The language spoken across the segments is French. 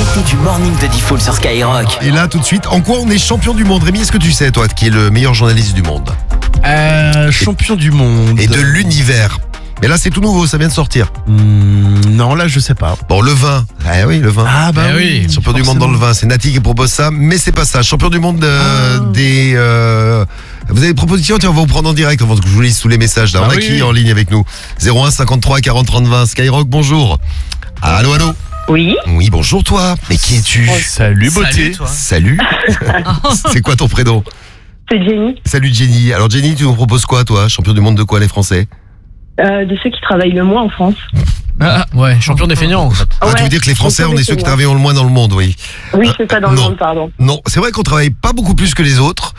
l'invité du Morning de Diffoul sur Skyrock. Et là, tout de suite, en quoi on est champion du monde? Rémi, est-ce que tu sais, toi, qui est le meilleur journaliste du monde? Champion du monde. Et de l'univers. Mais là, c'est tout nouveau, ça vient de sortir. Non, là, je sais pas. Bon, le vin. Ah oui, le vin. Ah bah oui. Champion du monde dans le vin. C'est Nati qui propose ça, mais c'est pas ça. Champion du monde des... Vous avez des propositions? Tiens, on va vous prendre en direct avant que je vous lise tous les messages. Là, on a qui en ligne avec nous? 01 53 40 30 20. Skyrock, bonjour. Allô, allô. Oui. Oui, bonjour toi. Mais qui es-tu? Salut, beauté. Salut. C'est quoi ton prénom? C'est Jenny. Salut Jenny. Alors Jenny, tu nous proposes quoi toi? Champion du monde de quoi, les Français? De ceux qui travaillent le moins en France. Ouais, champion des feignants en fait. Tu veux dire que les Français, on est ceux qui travaillent le moins dans le monde, oui. Oui, c'est ça, dans le monde, pardon. Non, c'est vrai qu'on travaille pas beaucoup plus que les autres.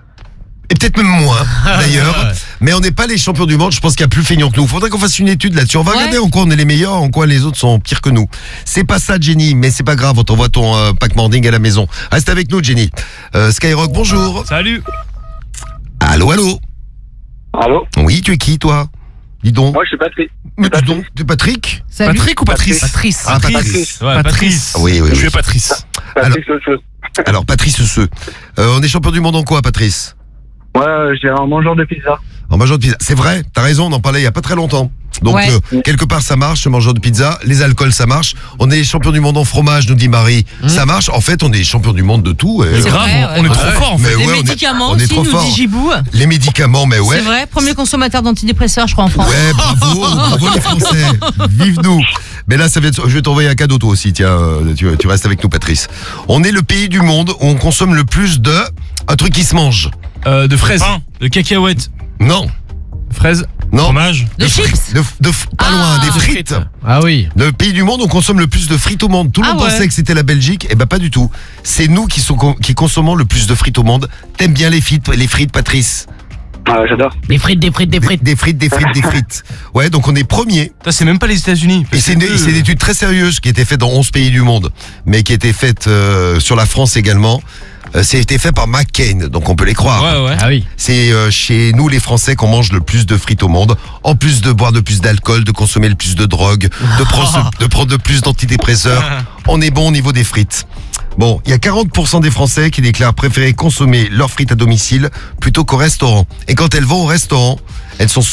Et peut-être même moins, d'ailleurs. Mais on n'est pas les champions du monde. Je pense qu'il y a plus feignants que nous. Faudrait qu'on fasse une étude là-dessus. On va regarder en quoi on est les meilleurs, en quoi les autres sont pires que nous. C'est pas ça, Jenny, mais c'est pas grave. On t'envoie ton pack morning à la maison. Reste avec nous, Jenny. Skyrock, bonjour. Salut. Allô, allô. Allô? Oui, tu es qui, toi? Dis donc. Moi, je suis Patrick. Mais dis donc, tu es Patrick? Salut. Patrick ou Patrice? Patrice. Ah, Patrice. Ouais, Patrice. Oui. Je suis Patrice. Patrick, autre chose. Alors, Patrice Seux. On est champion du monde en quoi, Patrice? Ouais, j'ai un mangeur de pizza. En mangeur de pizza. C'est vrai, t'as raison, on en parlait il y a pas très longtemps. Donc, Ouais. quelque part, ça marche, ce mangeur de pizza. Les alcools, ça marche. On est champion du monde en fromage, nous dit Marie. Ça marche. En fait, on est champion du monde de tout. C'est Grave, vrai, on est ouais. trop fort en fait. Mais Les ouais, médicaments on est aussi, trop nous fort. dit Gibou. Les médicaments, mais ouais. C'est vrai, premier consommateur d'antidépresseurs, je crois, en France. Ouais, bravo les Français. Vive nous. Mais là, ça vient je vais t'envoyer un cadeau toi aussi. Tiens, tu restes avec nous, Patrice. On est le pays du monde où on consomme le plus de un truc qui se mange. De fraises, de cacahuètes, Non, fraises, non. fromage. De chips. Pas loin, des frites. Ah oui. Le pays du monde où on consomme le plus de frites au monde. Tout le monde pensait que c'était la Belgique. Eh ben pas du tout. C'est nous qui consommons le plus de frites au monde. T'aimes bien les frites, Patrice? J'adore. Des frites. Des frites. Ouais, donc on est premier. C'est même pas les États-Unis. Et c'est une étude très sérieuse qui a été faite dans 11 pays du monde, mais qui a été faite sur la France également. C'est été fait par McCain, donc on peut les croire. Ouais. Ah oui. C'est chez nous les Français qu'on mange le plus de frites au monde, en plus de boire le plus d'alcool, de consommer le plus de drogue, de prendre le plus d'antidépresseurs. On est bon au niveau des frites. Bon, il y a 40% des Français qui déclarent préférer consommer leurs frites à domicile plutôt qu'au restaurant. Et quand elles vont au restaurant, elles sont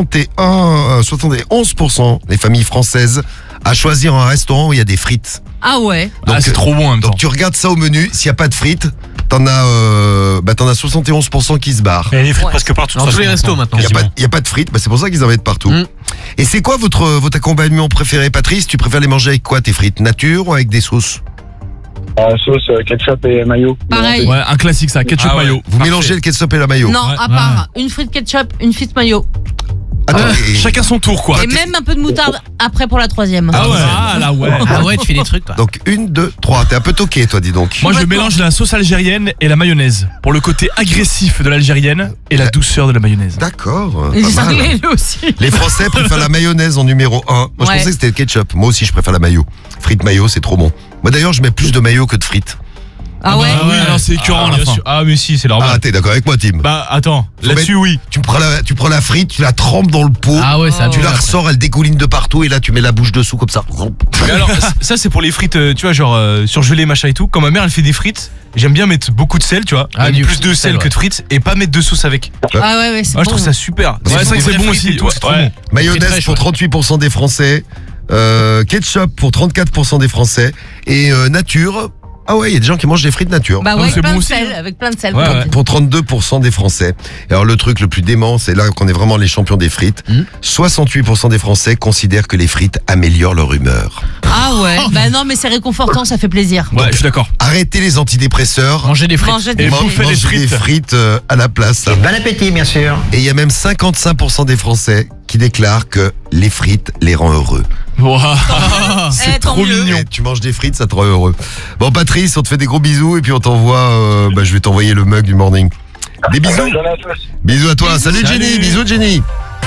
71% les familles françaises à choisir un restaurant où il y a des frites. Ah ouais. Donc, c'est trop bon en même temps. Donc tu regardes ça au menu, s'il n'y a pas de frites, t'en as 71% qui se barrent. Il y a des frites presque partout. Dans tous les restos maintenant. Il n'y a pas de frites, c'est pour ça qu'ils en mettent partout. Et c'est quoi votre accompagnement préféré, Patrice? Tu préfères les manger avec quoi, tes frites? Nature ou avec des sauces? Sauce, ketchup et mayo. Pareil. Ouais, un classique ça, ketchup mayo. Vous mélangez le ketchup et la mayo? Non, à part une frite ketchup, une frite mayo. Attends, Chacun son tour quoi. Et même un peu de moutarde après pour la troisième. Ah ouais. Ah ouais, tu fais des trucs toi. Donc 1, 2, 3. T'es un peu toqué, toi, dis donc. Moi je mélange la sauce algérienne et la mayonnaise pour le côté agressif de l'algérienne et la douceur de la mayonnaise. D'accord. Les Pas mal. Anglais eux aussi. Les Français préfèrent la mayonnaise en numéro 1. Moi, je pensais que c'était le ketchup. Moi aussi, je préfère la mayo. Frites mayo, c'est trop bon. Moi, d'ailleurs, je mets plus de mayo que de frites. Ah ouais. Ah oui, alors c'est écœurant la fin. Ah mais si, c'est normal. Ah, t'es d'accord avec moi, Tim? Bah attends, là-dessus oui. Tu prends la frite, tu la trempes dans le pot. Ah ouais, ça. Tu la ressors, elle dégouline de partout et là, tu mets la bouche dessous comme ça. Mais alors, ça c'est pour les frites, tu vois, genre surgelées, machin et tout. Quand ma mère elle fait des frites, j'aime bien mettre beaucoup de sel, tu vois. Plus de sel que de frites et pas mettre de sauce avec. Ah ouais, c'est Moi bon. je trouve ça super. Ouais, c'est vrai que c'est bon aussi. C'est trop bon. Mayonnaise pour 38% des Français. Ketchup pour 34% des Français. Et nature. Ah ouais, il y a des gens qui mangent des frites nature. Bah ouais, c'est plein bon de aussi, sel, avec plein de sel. Ouais. Pour 32% des Français. Et alors le truc le plus dément, c'est là qu'on est vraiment les champions des frites. 68% des Français considèrent que les frites améliorent leur humeur. Ah ouais. Bah non, mais c'est réconfortant, ça fait plaisir. Ouais, je suis d'accord. Arrêtez les antidépresseurs. Manger des frites. Manger des Et frites. bouffer des Mangez des frites. frites à la place. Bon appétit, bien sûr. Et il y a même 55% des Français qui déclarent que les frites les rend heureux. Waouh, Eh, c'est tant trop mieux. mignon. Et tu manges des frites, ça te rend heureux. Bon, Patrice, on te fait des gros bisous et puis on t'envoie. Je vais t'envoyer le mug du morning. Des bisous. Bisous à toi. Salut Jenny. Bisous Jenny.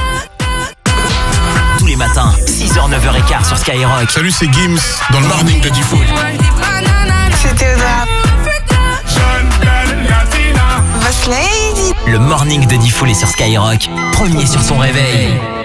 Tous les matins, 6h, 9h15 sur Skyrock. Salut, c'est Gims dans le morning de Diffoul. C'était Boss Lady. Le Morning de Diffoul est sur Skyrock. Premier sur son réveil.